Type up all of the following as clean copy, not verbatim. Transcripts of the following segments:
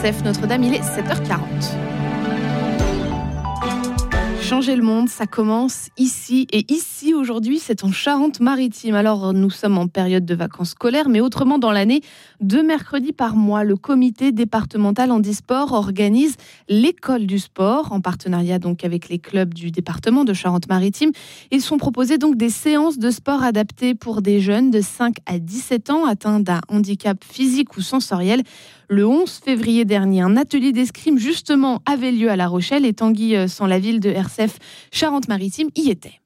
RCF Notre-Dame, il est 7h40. Changer le monde, ça commence ici. Et ici, aujourd'hui, c'est en Charente-Maritime. Alors, nous sommes en période de vacances scolaires, mais autrement, dans l'année, 2 mercredis par mois, le comité départemental handisport organise l'école du sport, en partenariat donc avec les clubs du département de Charente-Maritime. Ils sont proposés donc des séances de sport adaptées pour des jeunes de 5 à 17 ans atteints d'un handicap physique ou sensoriel. Le 11 février dernier, un atelier d'escrime justement avait lieu à La Rochelle et Tanguy sans la ville de RCF Charente-Maritime y était.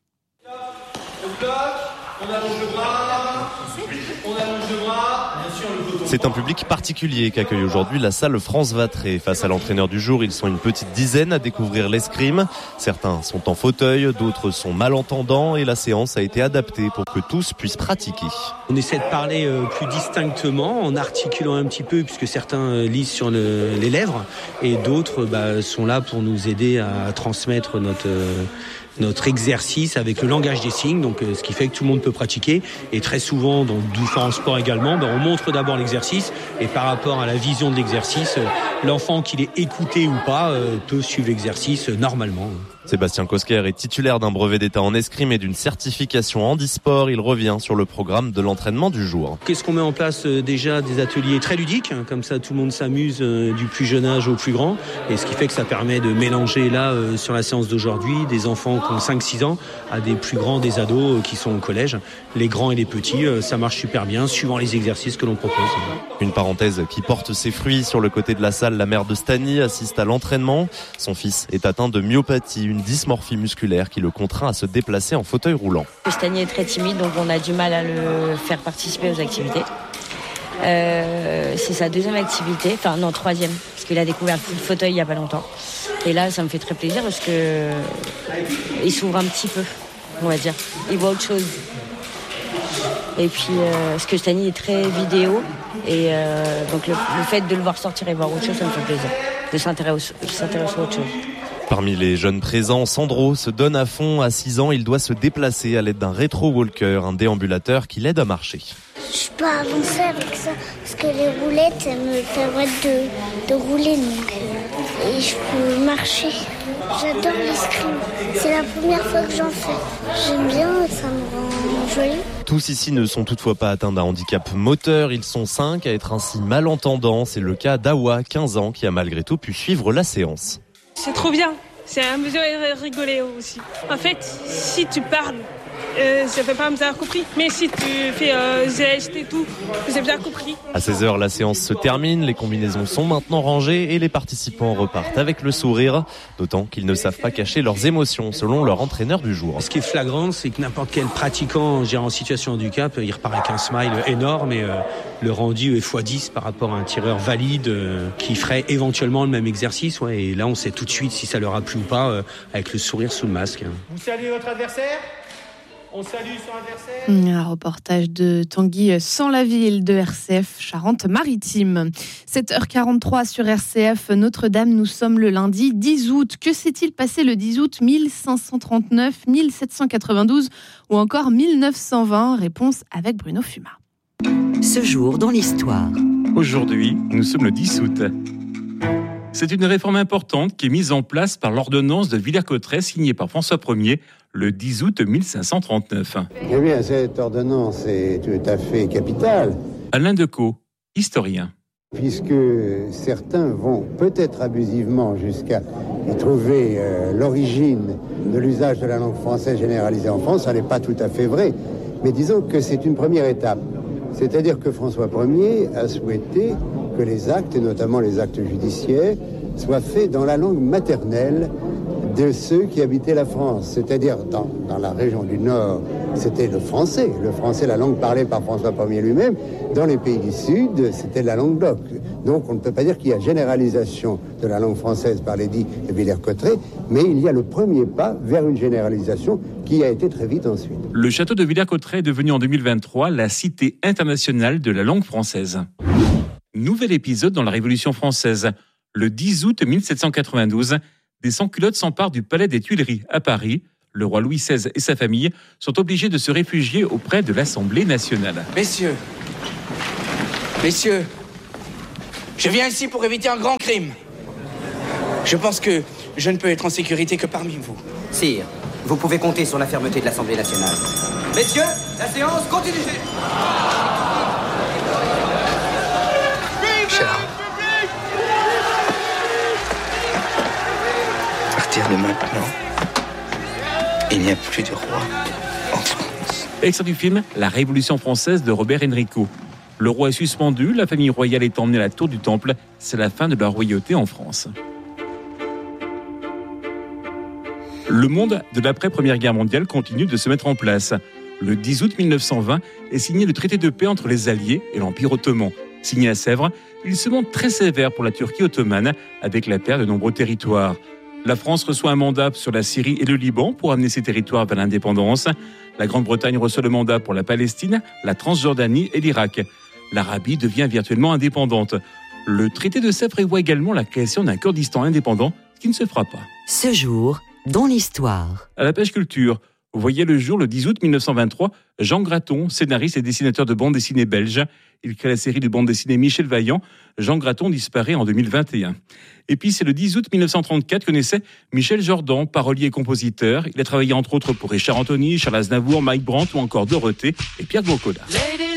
C'est un public particulier qu'accueille aujourd'hui la salle France Vattré. Face à l'entraîneur du jour, ils sont une petite dizaine à découvrir l'escrime. Certains sont en fauteuil, d'autres sont malentendants et la séance a été adaptée pour que tous puissent pratiquer. On essaie de parler plus distinctement en articulant un petit peu puisque certains lisent sur les lèvres et d'autres sont là pour nous aider à transmettre notre exercice avec le langage des signes, donc ce qui fait que tout le monde peut pratiquer. Et très souvent, dans différents sports également, on montre d'abord l'exercice et par rapport à la vision de l'exercice, l'enfant, qu'il ait écouté ou pas, peut suivre l'exercice normalement. Sébastien Cosquer est titulaire d'un brevet d'état en escrime et d'une certification handisport. Il revient sur le programme de l'entraînement du jour. Qu'est-ce qu'on met en place déjà? Des ateliers très ludiques, comme ça tout le monde s'amuse du plus jeune âge au plus grand. Et ce qui fait que ça permet de mélanger là, sur la séance d'aujourd'hui, des enfants qui ont 5-6 ans à des plus grands, des ados qui sont au collège. Les grands et les petits, ça marche super bien, suivant les exercices que l'on propose. Une parenthèse qui porte ses fruits. Sur le côté de la salle, la mère de Stani assiste à l'entraînement. Son fils est atteint de myopathie, une dysmorphie musculaire qui le contraint à se déplacer en fauteuil roulant. Stani est très timide, donc on a du mal à le faire participer aux activités. C'est sa deuxième activité, troisième, parce qu'il a découvert le fauteuil il n'y a pas longtemps. Et là, ça me fait très plaisir parce que il s'ouvre un petit peu, on va dire. Il voit autre chose. Et puis, parce que Stani est très vidéo, et donc le fait de le voir sortir et voir autre chose, ça me fait plaisir. De s'intéresser à autre chose. Parmi les jeunes présents, Sandro se donne à fond. À 6 ans, il doit se déplacer à l'aide d'un rétro-walker, un déambulateur qui l'aide à marcher. Je peux avancer avec ça parce que les roulettes me permettent de rouler et je peux marcher. J'adore l'escrime. C'est la première fois que j'en fais. J'aime bien, ça me rend jolie. Tous ici ne sont toutefois pas atteints d'un handicap moteur. Ils sont 5 à être ainsi malentendants. C'est le cas d'Awa, 15 ans, qui a malgré tout pu suivre la séance. C'est trop bien. C'est à mesure de rigoler aussi. En fait, si tu parles, ça fait pas bien compris. Mais si tu fais geste et tout, c'est bien compris. À 16h, la séance se termine. Les combinaisons sont maintenant rangées et les participants repartent avec le sourire. D'autant qu'ils ne savent pas cacher leurs émotions, selon leur entraîneur du jour. Ce qui est flagrant, c'est que n'importe quel pratiquant en situation de handicap, il repart avec un smile énorme et le rendu est x10 par rapport à un tireur valide qui ferait éventuellement le même exercice. Ouais, et là, on sait tout de suite si ça leur a plu ou pas avec le sourire sous le masque. Vous saluez votre adversaire ? On salue son adversaire. Un reportage de Tanguy sans la ville de RCF Charente-Maritime. 7h43 sur RCF Notre-Dame. Nous sommes le lundi 10 août. Que s'est-il passé le 10 août 1539, 1792 ou encore 1920? Réponse avec Bruno Fuma. Ce jour dans l'histoire. Aujourd'hui, nous sommes le 10 août. C'est une réforme importante qui est mise en place par l'ordonnance de Villers-Cotterêts signée par François Ier le 10 août 1539. Eh bien, cette ordonnance est tout à fait capitale. Alain Decaux, historien. Puisque certains vont peut-être abusivement jusqu'à y trouver l'origine de l'usage de la langue française généralisée en France, ça n'est pas tout à fait vrai. Mais disons que c'est une première étape. C'est-à-dire que François Ier a souhaité que les actes, et notamment les actes judiciaires, soient faits dans la langue maternelle de ceux qui habitaient la France. C'est-à-dire, dans la région du Nord, c'était le français, la langue parlée par François Ier lui-même. Dans les pays du Sud, c'était la langue d'oc. Donc, on ne peut pas dire qu'il y a généralisation de la langue française par l'édit de Villers-Cotterêts, mais il y a le premier pas vers une généralisation qui a été très vite ensuite. Le château de Villers-Cotterêts est devenu en 2023 la cité internationale de la langue française. Nouvel épisode dans la Révolution française. Le 10 août 1792, des sans-culottes s'emparent du palais des Tuileries à Paris. Le roi Louis XVI et sa famille sont obligés de se réfugier auprès de l'Assemblée nationale. Messieurs, Je viens ici pour éviter un grand crime. Je pense que je ne peux être en sécurité que parmi vous. Sire, vous pouvez compter sur la fermeté de l'Assemblée nationale. Messieurs, la séance continue. Charles. À partir de maintenant, il n'y a plus de roi en France. Extrait du film La Révolution française de Robert Enrico. Le roi est suspendu, la famille royale est emmenée à la tour du Temple. C'est la fin de la royauté en France. Le monde de l'après-première guerre mondiale continue de se mettre en place. Le 10 août 1920 est signé le traité de paix entre les Alliés et l'Empire ottoman. Signé à Sèvres, il se montre très sévère pour la Turquie ottomane, avec la perte de nombreux territoires. La France reçoit un mandat sur la Syrie et le Liban pour amener ces territoires vers l'indépendance. La Grande-Bretagne reçoit le mandat pour la Palestine, la Transjordanie et l'Irak. L'Arabie devient virtuellement indépendante. Le traité de Sèvres prévoit également la création d'un Kurdistan indépendant, ce qui ne se fera pas. Ce jour, dans l'histoire. À la page culture, voyait le jour le 10 août 1923, Jean Graton, scénariste et dessinateur de bande dessinée belge. Il crée la série de bande dessinée Michel Vaillant. Jean Graton disparaît en 2021. Et puis c'est le 10 août 1934 que naissait Michel Jordan, parolier et compositeur. Il a travaillé entre autres pour Richard Anthony, Charles Aznavour, Mike Brandt ou encore Dorothée et Pierre Bourcola.